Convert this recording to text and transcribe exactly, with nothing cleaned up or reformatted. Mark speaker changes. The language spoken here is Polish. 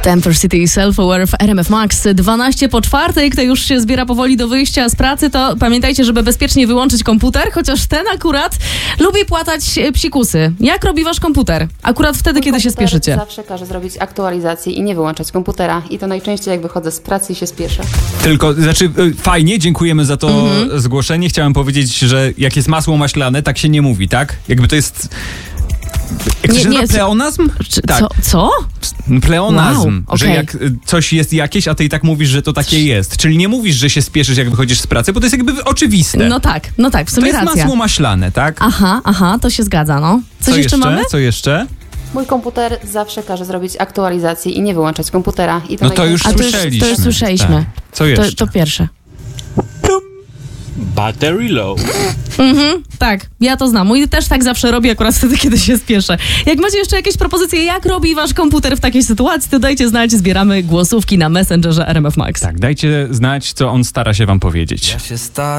Speaker 1: Temper City Self-Aware w R M F Max. dwanaście po czwartej, kto już się zbiera powoli do wyjścia z pracy, to pamiętajcie, żeby bezpiecznie wyłączyć komputer, chociaż ten akurat lubi płatać psikusy. Jak robi wasz komputer? Akurat wtedy,
Speaker 2: Mój
Speaker 1: kiedy się
Speaker 2: komputer
Speaker 1: spieszycie.
Speaker 2: Zawsze każe zrobić aktualizację i nie wyłączać komputera. I to najczęściej jak wychodzę z pracy i się spieszę.
Speaker 3: Tylko, znaczy y, fajnie, dziękujemy za to
Speaker 1: Mhm.
Speaker 3: zgłoszenie. Chciałem powiedzieć, że jak jest masło maślane, tak się nie mówi, tak? Jakby to jest... Jak to
Speaker 1: Nie,
Speaker 3: się nazywa?
Speaker 1: nie,
Speaker 3: Pleonazm?
Speaker 1: Czy,
Speaker 3: Tak.
Speaker 1: Co? co?
Speaker 3: Pleonazm,
Speaker 1: Wow,
Speaker 3: że
Speaker 1: okej.
Speaker 3: jak y, coś jest jakieś, a ty i tak mówisz, że to takie jest. Czyli nie mówisz, że się spieszysz, jak wychodzisz z pracy, bo to jest jakby oczywiste.
Speaker 1: No tak, no tak, w
Speaker 3: to
Speaker 1: sumie
Speaker 3: jest
Speaker 1: racja.
Speaker 3: masło maślane, tak?
Speaker 1: Aha, aha, to się zgadza, no. Coś
Speaker 3: Co
Speaker 1: jeszcze mamy?
Speaker 3: Co jeszcze?
Speaker 2: Mój komputer zawsze każe zrobić aktualizację i nie wyłączać komputera. I to
Speaker 3: No to już
Speaker 1: A to już,
Speaker 3: słyszeliśmy.
Speaker 1: to już słyszeliśmy.
Speaker 3: Tak. Co
Speaker 1: To,
Speaker 3: jeszcze?
Speaker 1: to pierwsze.
Speaker 4: Battery low.
Speaker 1: Mhm, tak, ja to znam. Mój też tak zawsze robi, akurat wtedy, kiedy się spieszę. Jak macie jeszcze jakieś propozycje, jak robi wasz komputer w takiej sytuacji, to dajcie znać, zbieramy głosówki na Messengerze R M F Max.
Speaker 3: Tak, dajcie znać, co on stara się wam powiedzieć.
Speaker 5: Ja się staram.